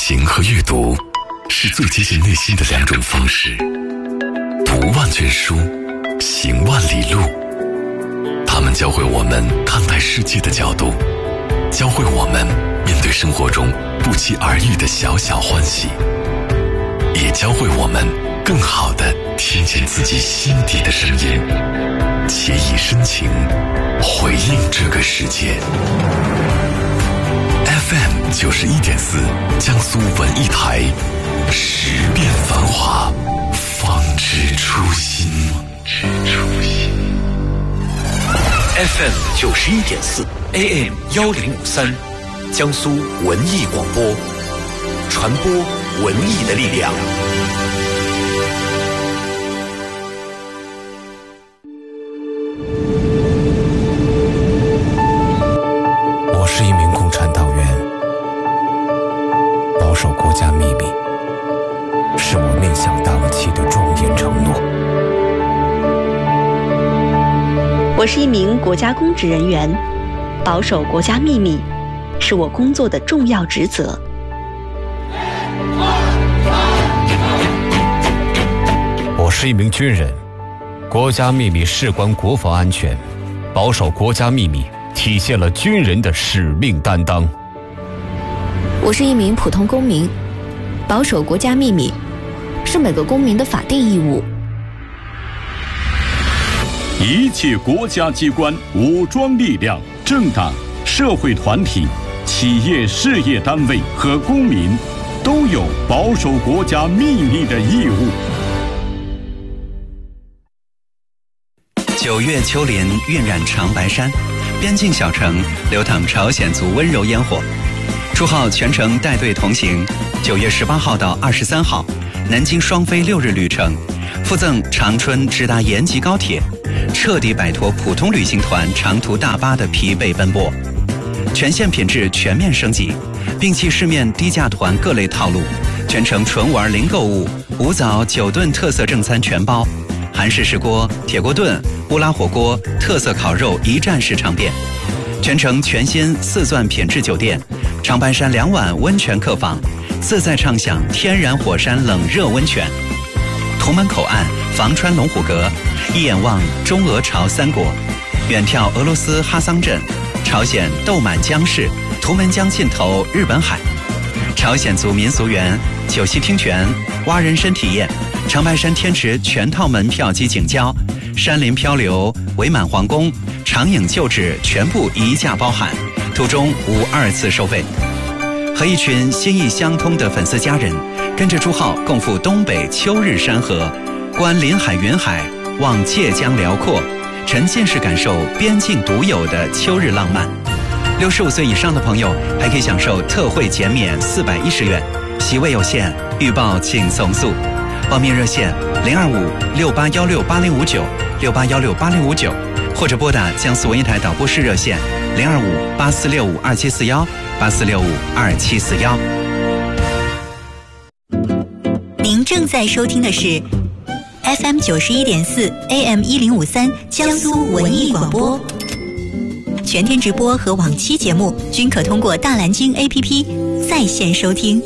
行和阅读是最接近内心的两种方式。读万卷书，行万里路。它们教会我们看待世界的角度，教会我们面对生活中不期而遇的小小欢喜，也教会我们更好地听见自己心底的声音，且以深情回应这个世界。FM 91.4江苏文艺台，十变繁华，方知初心。 FM 91.4 AM 1053，江苏文艺广播，传播文艺的力量。 我是一名共产党员，保守国家秘密是我面向党旗的庄严承诺。 我是一名国家公职人员，保守国家秘密是我工作的重要职责。 我是一名军人，国家秘密事关国防安全，保守国家秘密体现了军人的使命担当。 我是一名普通公民，保守国家秘密是每个公民的法定义务。 一切国家机关、武装力量、政党、社会团体、企业事业单位和公民都有保守国家秘密的义务。 9月秋莲晕染长白山，边境小城流淌朝鲜族温柔烟火。祝号全程带队同行，9月18号到23号，南京双飞6日旅程，附赠长春直达延吉高铁，彻底摆脱普通旅行团长途大巴的疲惫奔波，全线品质全面升级，摒弃市面低价团各类套路，全程纯玩零购物，5早9顿特色正餐全包，韩式石锅、铁锅炖、乌拉火锅、特色烤肉一站式尝遍，全程全新4钻品质酒店，长白山2晚温泉客房，自在畅享天然火山冷热温泉。图门口岸房川龙虎阁，一眼望中俄朝3国，远眺俄罗斯哈桑镇，朝鲜豆满江市，图门江尽头日本海，朝鲜族民俗园，九溪听泉，蛙人参体验，长白山天池全套门票及景交，山林漂流，伪满皇宫，长影旧址全部一价包含，途中无2次收费。和一群心意相通的粉丝家人，跟着朱浩共赴东北秋日山河，观林海云海，望界江辽阔，沉浸式感受边境独有的秋日浪漫。65岁以上的朋友还可以享受特惠减免410元，席位有限，预报请从速。报名热线025-6816-8059 6816-8059，或者拨打江苏文艺台导播室热线025-8465-2741 8465-2741。 您正在收听的是 FM 91.4 AM 1053江苏文艺广播，全天直播和往期节目均可通过大蓝鲸 APP 在线收听。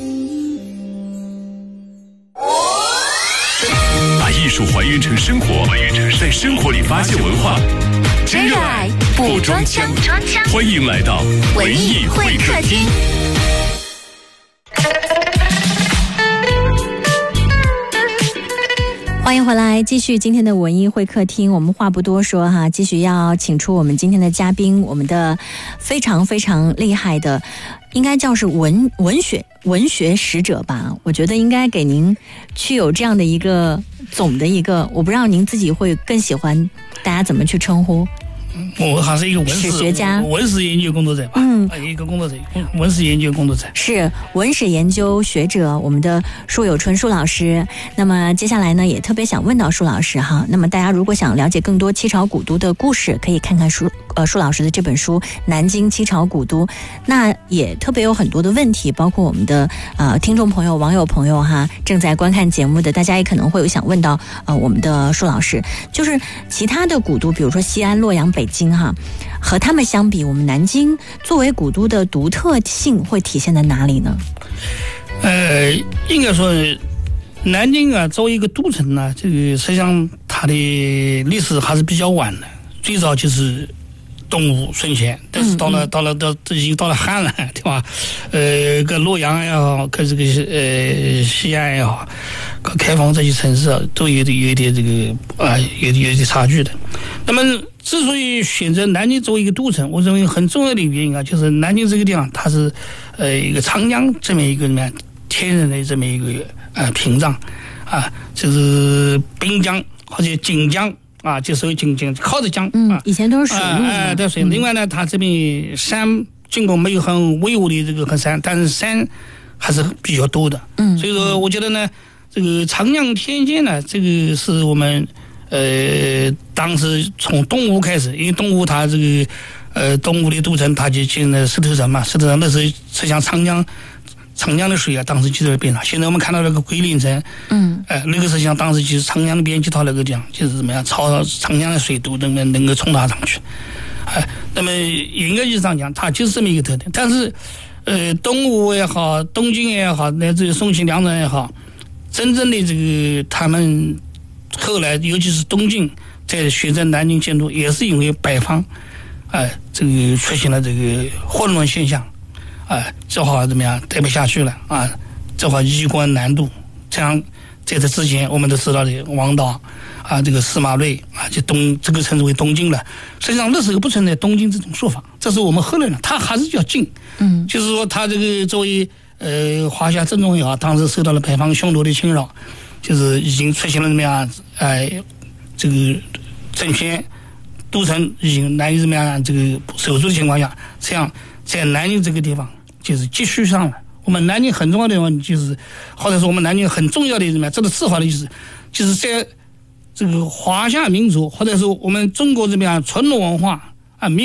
把艺术还原成生活，在生活里发现文化， 真热爱不装腔。 欢迎来到文艺会客厅。 欢迎回来，继续今天的文艺会客厅。我们话不多说哈，继续要请出我们今天的嘉宾，我们的非常非常厉害的，应该叫是文学使者吧。我觉得应该给您去有这样的一个总的一个，我不知道您自己会更喜欢大家怎么去称呼。 我还是一个史学家、 文史研究工作者吧。一个工作者，文史研究工作者是文史研究学者，我们的舒有春舒老师。那么接下来呢，也特别想问到舒老师哈。那么大家如果想了解更多七朝古都的故事，可以看看舒老师的这本书《南京七朝古都》。那也特别有很多的问题，包括我们的听众朋友、网友朋友哈，正在观看节目的，大家也可能会有想问到我们的舒老师，就是其他的古都，比如说西安、洛阳、北北京哈，和他们相比，我们南京作为古都的独特性会体现在哪里呢？ 应该说，南京啊，作为一个都城呢，这个实际上它的历史还是比较晚的。最早就是东吴孙权，但是到已经到了汉了，对吧？个洛阳也好，跟这个西安也好，跟开封这些城市啊，都有一点这个有点差距的。那么，之所以选择南京作为一个都城，我认为很重要的一个原因啊，就是南京这个地方它是一个长江这么一个什么天然的这么一个屏障啊，就是滨江或者锦江。啊，就属于锦江，靠着江以前都是水路对水。另外呢，它这边山尽管没有很巍峨的这个山，但是山还是比较多的。所以说我觉得呢，这个长江天堑呢，这个是我们当时从东吴开始，因为东吴它这个东吴的都城，它就建了石头城嘛，石头城那时候是像长江的水啊，当时就在边上。现在我们看到那个桂林城，那个实际上当时就是长江的边际到那个地方，就是怎么样，朝长江的水都能够冲达上去。那么严格意义上讲，它就是这么一个特点。但是，东吴也好，东晋也好，乃至于宋齐梁陈也好，真正的这个他们后来，尤其是东晋在选择南京建都，也是因为北方，这个出现了这个混乱现象。这话怎么样待不下去了啊？这话衣冠南渡，这样在这之前我们都知道的王导啊，这个司马睿啊，就这个称之为东晋了。实际上那时候不存在东晋这种说法，这是我们后来呢，他还是叫晋。就是说他这个作为华夏正宗也好，当时受到了北方匈奴的侵扰，就是已经出现了怎么样这个政权都城已经难以怎么样这个守住的情况下，这样在南京这个地方就是继续上了。我们南京很重要的问题就是，或者说我们南京很重要的什么样，这个字法的意思，就是在这个华夏民族或者说我们中国这边传统文化